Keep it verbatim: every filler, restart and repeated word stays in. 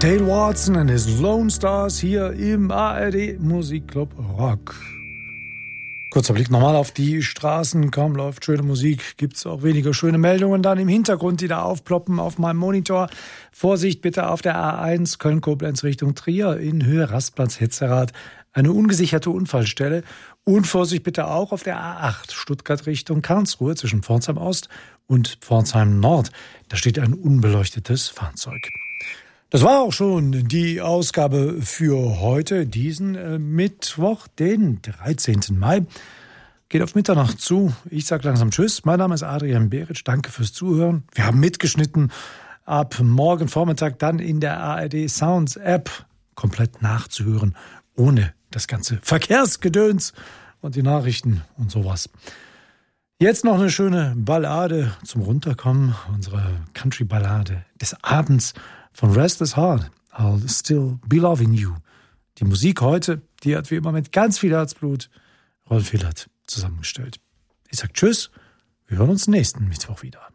Dale Watson and his Lone Stars hier im A R D Musikclub Rock. Kurzer Blick nochmal auf die Straßen. Kaum läuft schöne Musik, gibt es auch weniger schöne Meldungen dann im Hintergrund, die da aufploppen auf meinem Monitor. Vorsicht bitte auf der A eins Köln-Koblenz Richtung Trier in Höhe Rastplatz Hetzerath. Eine ungesicherte Unfallstelle. Und Vorsicht bitte auch auf der A acht Stuttgart Richtung Karlsruhe zwischen Pforzheim Ost und Pforzheim Nord. Da steht ein unbeleuchtetes Fahrzeug. Das war auch schon die Ausgabe für heute, diesen äh, Mittwoch, den dreizehnten Mai. Geht auf Mitternacht zu. Ich sage langsam Tschüss. Mein Name ist Adrian Beritsch. Danke fürs Zuhören. Wir haben mitgeschnitten. Ab morgen Vormittag dann in der A R D Sounds App komplett nachzuhören, ohne das ganze Verkehrsgedöns und die Nachrichten und sowas. Jetzt noch eine schöne Ballade zum Runterkommen. Unsere Country-Ballade des Abends von Restless Heart, I'll Still Be Loving You. Die Musik heute, die hat wie immer mit ganz viel Herzblut Rolf Hillert zusammengestellt. Ich sag Tschüss, wir hören uns nächsten Mittwoch wieder.